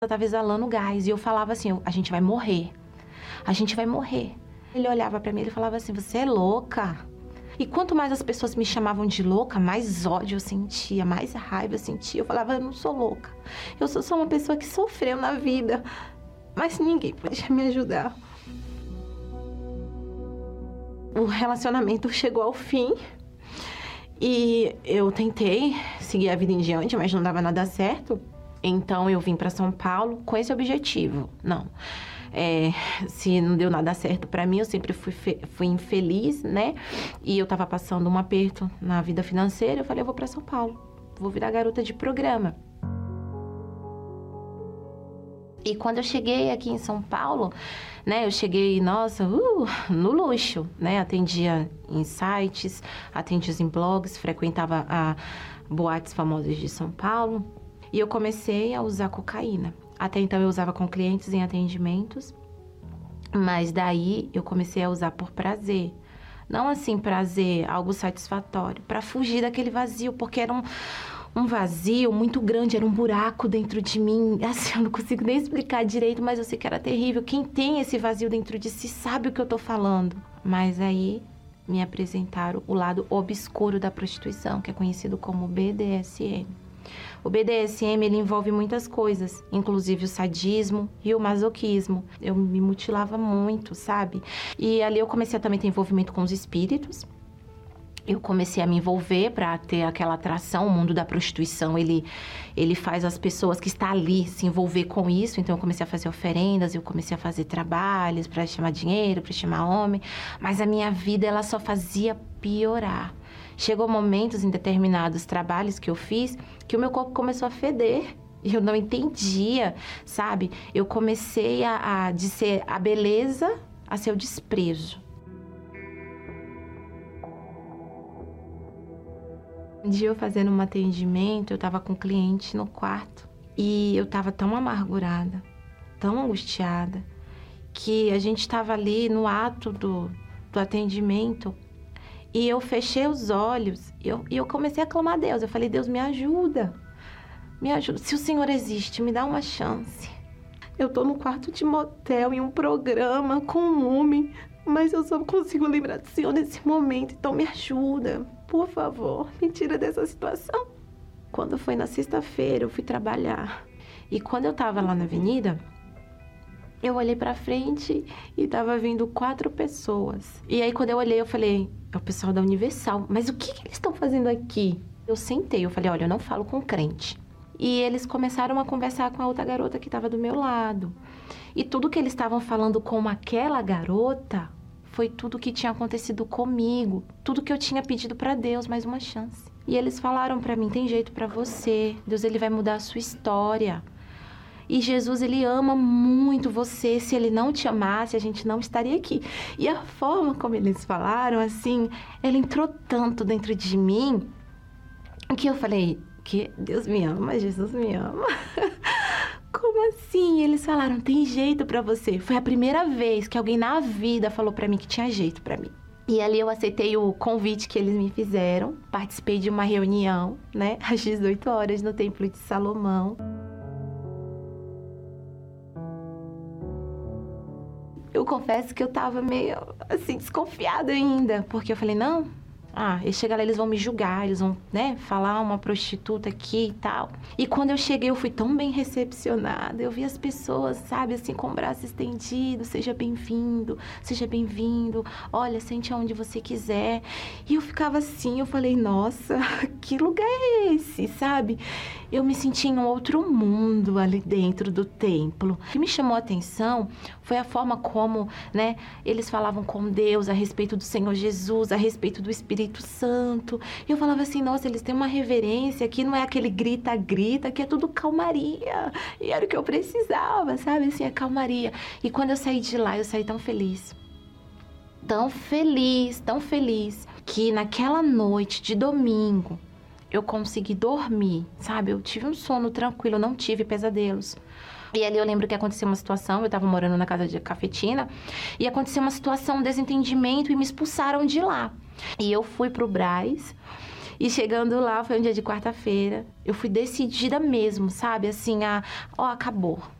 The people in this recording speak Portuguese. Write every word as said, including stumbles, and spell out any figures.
Eu tava exalando gás e eu falava assim, a gente vai morrer, a gente vai morrer. Ele olhava pra mim e falava assim, você é louca. E quanto mais as pessoas me chamavam de louca, mais ódio eu sentia, mais raiva eu sentia. Eu falava, eu não sou louca, eu sou só uma pessoa que sofreu na vida, mas ninguém podia me ajudar. O relacionamento chegou ao fim e eu tentei seguir a vida em diante, mas não dava nada certo. Então eu vim para São Paulo com esse objetivo. Não, é, se não deu nada certo para mim, eu sempre fui, fui infeliz, né? E eu tava passando um aperto na vida financeira, eu falei, eu vou para São Paulo, vou virar garota de programa. E quando eu cheguei aqui em São Paulo, né, eu cheguei, nossa, uh, no luxo, né? Atendia em sites, atendia em blogs, frequentava a boates famosas de São Paulo. E eu comecei a usar cocaína. Até então eu usava com clientes em atendimentos, mas daí eu comecei a usar por prazer. Não assim prazer, algo satisfatório, para fugir daquele vazio, porque era um, um vazio muito grande, era um buraco dentro de mim. Assim, eu não consigo nem explicar direito, mas eu sei que era terrível. Quem tem esse vazio dentro de si sabe o que eu tô falando. Mas aí me apresentaram o lado obscuro da prostituição, que é conhecido como B D S M. O B D S M, ele envolve muitas coisas, inclusive o sadismo e o masoquismo. Eu me mutilava muito, sabe? E ali eu comecei a também ter envolvimento com os espíritos. Eu comecei a me envolver para ter aquela atração. O mundo da prostituição, ele, ele faz as pessoas que estão ali se envolver com isso. Então eu comecei a fazer oferendas, eu comecei a fazer trabalhos para chamar dinheiro, para chamar homem. Mas a minha vida, ela só fazia piorar. Chegou momentos em determinados trabalhos que eu fiz que o meu corpo começou a feder. E eu não entendia, sabe? Eu comecei a, a de ser a beleza a ser o desprezo. Um dia eu fazendo um atendimento, eu tava com um cliente no quarto. E eu tava tão amargurada, tão angustiada, que a gente tava ali no ato do, do atendimento. E eu fechei os olhos e eu, eu comecei a clamar a Deus. Eu falei, Deus, me ajuda, me ajuda. Se o Senhor existe, me dá uma chance. Eu tô no quarto de motel, em um programa com um homem, mas eu só consigo lembrar do Senhor nesse momento. Então me ajuda, por favor, me tira dessa situação. Quando foi na sexta-feira, eu fui trabalhar. E quando eu tava lá na avenida, eu olhei pra frente e tava vindo quatro pessoas. E aí, quando eu olhei, eu falei, é o pessoal da Universal. Mas o que, que eles estão fazendo aqui? Eu sentei, eu falei, olha, eu não falo com crente. E eles começaram a conversar com a outra garota que tava do meu lado. E tudo que eles estavam falando com aquela garota foi tudo que tinha acontecido comigo. Tudo que eu tinha pedido pra Deus, mais uma chance. E eles falaram pra mim, tem jeito pra você. Deus, ele vai mudar a sua história. E Jesus, ele ama muito você. Se ele não te amasse, a gente não estaria aqui. E a forma como eles falaram, assim, ela entrou tanto dentro de mim que eu falei, que Deus me ama, Jesus me ama. Como assim? Eles falaram, tem jeito pra você. Foi a primeira vez que alguém na vida falou pra mim que tinha jeito pra mim. E ali eu aceitei o convite que eles me fizeram. Participei de uma reunião, né, às dezoito horas no Templo de Salomão. Eu confesso que eu tava meio, assim, desconfiada ainda. Porque eu falei, não, ah, eles chegam lá, eles vão me julgar, eles vão, né, falar uma prostituta aqui e tal. E quando eu cheguei, eu fui tão bem recepcionada. Eu vi as pessoas, sabe, assim, com o braço estendido. Seja bem-vindo, seja bem-vindo. Olha, sente aonde você quiser. E eu ficava assim, eu falei, nossa, que lugar é esse, sabe? Eu me senti em um outro mundo ali dentro do templo. O que me chamou a atenção foi a forma como, né, eles falavam com Deus a respeito do Senhor Jesus, a respeito do Espírito Santo. E eu falava assim, nossa, eles têm uma reverência que não é aquele grita-grita, que é tudo calmaria. E era o que eu precisava, sabe? Assim, a calmaria. E quando eu saí de lá, eu saí tão feliz. Tão feliz, tão feliz, que naquela noite de domingo, eu consegui dormir, sabe? Eu tive um sono tranquilo, eu não tive pesadelos. E ali eu lembro que aconteceu uma situação, eu tava morando na casa de Cafetina, e aconteceu uma situação, um desentendimento, e me expulsaram de lá. E eu fui pro Brás, E chegando lá, foi um dia de quarta-feira, eu fui decidida mesmo, sabe? Assim, a, ó, acabou.